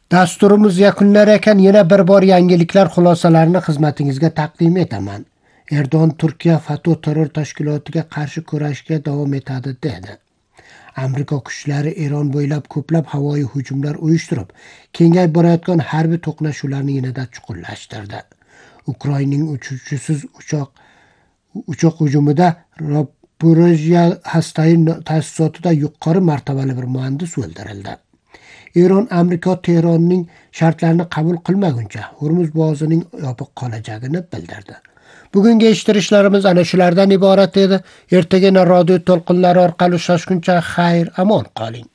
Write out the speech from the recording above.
Dasturimiz yakunlar ekan yana bir bor yangiliklar xulosalarini xizmatingizga taqdim etaman. Erdo'g'an Turkiya FATO terror tashkilotiga qarshi kurashga davom etadi dedi. Amerika kuchlari Eron bo'ylab ko'plab havoyi hujumlar uyushtirib, kengayib borayotgan harbiy to'qnashuvlarni yanada chuqurlashtirdi. Ukrainaning uchuvchisiz uchoq hujumida Zaporojye hastai ta'sisotida yuqori martabali bir muhandis o'ldirildi. Eron Amerika Tehronning shartlarini qabul qilmaguncha Hormuz bo'g'ozining yopiq qolajagini bildirdi. Bugungi eshittirishlarimiz ana shulardan iborat edi. Ertaga radio to'lqinlari orqali uchrashguncha xayr, amon qoling.